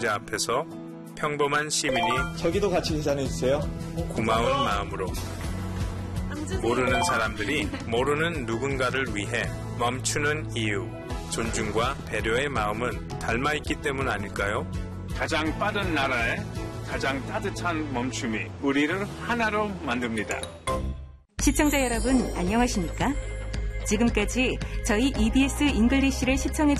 시청자 앞에서 평범한 시민이 저기도 같이 계산해주세요. 고마운 마음으로 모르는 사람들이 모르는 누군가를 위해 멈추는 이유, 존중과 배려의 마음은 닮아있기 때문 아닐까요? 가장 빠른 나라에 가장 따뜻한 멈춤이 우리를 하나로 만듭니다. 시청자 여러분 안녕하십니까? 지금까지 저희 EBS 잉글리시를 시청해